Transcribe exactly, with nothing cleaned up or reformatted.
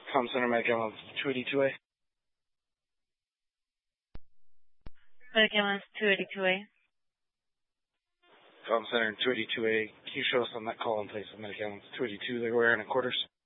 Com Center, Medic Ambulance two eighty-two A. Medic Ambulance two eighty-two A. Com Center two eighty-two A. Can you show us on that call in place of Medic Ambulance two eighty-two? They were in at quarters.